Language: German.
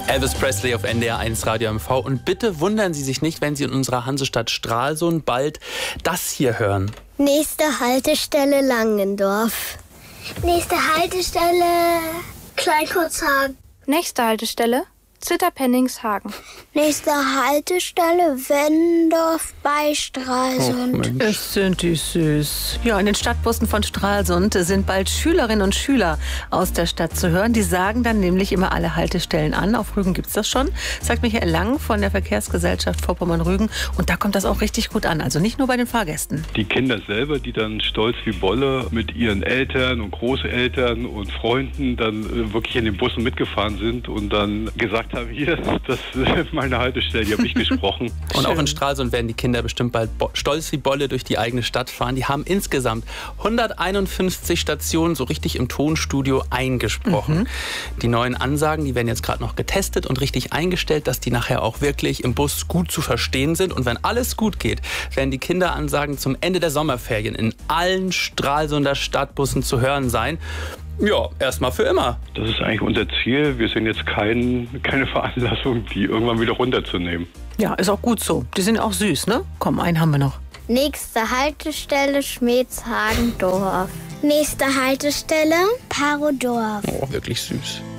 Elvis Presley auf NDR 1 Radio MV. Und bitte wundern Sie sich nicht, wenn Sie in unserer Hansestadt Stralsund bald das hier hören. Nächste Haltestelle Langendorf. Nächste Haltestelle Kleinkurzhagen. Nächste Haltestelle Zitterpenningshagen. Nächste Haltestelle Wendorf bei Stralsund. Es sind die süß. Ja, in den Stadtbussen von Stralsund sind bald Schülerinnen und Schüler aus der Stadt zu hören. Die sagen dann nämlich immer alle Haltestellen an. Auf Rügen gibt's das schon, sagt Michael Lang von der Verkehrsgesellschaft Vorpommern-Rügen. Und da kommt das auch richtig gut an. Also nicht nur bei den Fahrgästen. Die Kinder selber, die dann stolz wie Bolle mit ihren Eltern und Großeltern und Freunden dann wirklich in den Bussen mitgefahren sind und dann gesagt haben, hier, das ist meine Haltestelle, die habe ich gesprochen. Und auch in Stralsund werden die Kinder bestimmt bald stolz wie Bolle durch die eigene Stadt fahren. Die haben insgesamt 151 Stationen so richtig im Tonstudio eingesprochen. Die neuen Ansagen, die werden jetzt gerade noch getestet und richtig eingestellt, dass die nachher auch wirklich im Bus gut zu verstehen sind. Und wenn alles gut geht, werden die Kinderansagen zum Ende der Sommerferien in allen Stralsunder Stadtbussen zu hören sein. Ja, erstmal für immer. Das ist eigentlich unser Ziel. Wir sehen jetzt keine Veranlassung, die irgendwann wieder runterzunehmen. Ja, ist auch gut so. Die sind auch süß, ne? Komm, einen haben wir noch. Nächste Haltestelle Schmedshagen-Dorf. Nächste Haltestelle Parodorf. Oh, wirklich süß.